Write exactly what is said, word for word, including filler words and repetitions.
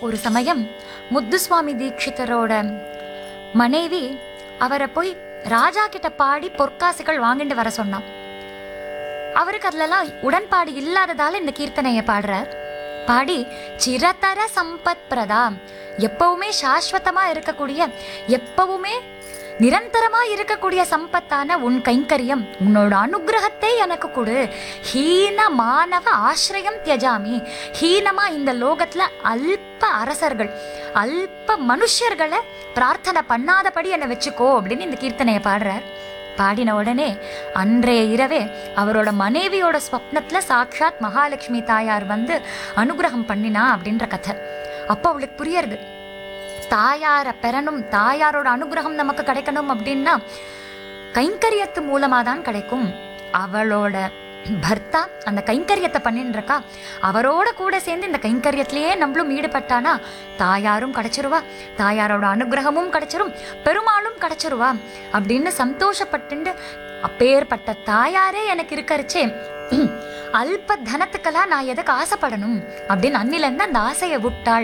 ஒரு சமயம் முத்துசுவாமி தீட்சிதரோட மனைவி அவரை போய் ராஜா கிட்ட பாடி பொற்காசுகள் வாங்கிட்டு வர சொன்னான். அவருக்கு அதுலலாம் உடன்பாடு இல்லாததால இந்த கீர்த்தனையை பாடுறார். பாடி சிரதர சம்பத் பிரதா, எப்பவுமே சாஸ்வதமா இருக்கக்கூடிய, எப்பவுமே நிரந்தரமா இருக்கக்கூடிய சம்பத்தான உன் கைங்கரியம், உன்னோட அனுகிரகத்தை எனக்கு கொடு. ஹீன மானவ ஆசிரியம் தியஜாமி, ஹீனமா இந்த லோகத்துல அல்ப அரசர்கள், அல்ப மனுஷர்களை பிரார்த்தனை பண்ணாதபடி என்னை வச்சுக்கோ அப்படின்னு இந்த கீர்த்தனையை பாடுறார். பாடின உடனே அன்றைய இரவே அவரோட மனைவியோட ஸ்வப்னத்துல சாட்சாத் மகாலட்சுமி தாயார் வந்து அனுகிரகம் பண்ணினா அப்படின்ற கதை. அப்போ அவளுக்கு புரியறது, தாயாரை பெறணும், தாயாரோட அனுகிரகம் நமக்கு கிடைக்கணும் அப்படின்னா கைங்கரியத்து மூலமா தான் கிடைக்கும். அவளோட பர்த்தா அந்த கைங்கரியத்தை பண்ணின்றக்கா, அவரோட கூட சேர்ந்து இந்த கைங்கரியத்திலேயே நம்மளும் ஈடுபட்டானா தாயாரும் கிடைச்சிருவா, தாயாரோட அனுகிரகமும் கிடைச்சிரும், பெருமாளும் கிடைச்சிருவா அப்படின்னு சந்தோஷப்பட்டு, அப்பேற்பட்ட தாயாரே எனக்கு இருக்கரிச்சே அல்ப தனத்துக்கெல்லாம் நான் எதுக்கு ஆசைப்படணும் அப்படின்னு அன்னிலேருந்து அந்த ஆசையை விட்டாள்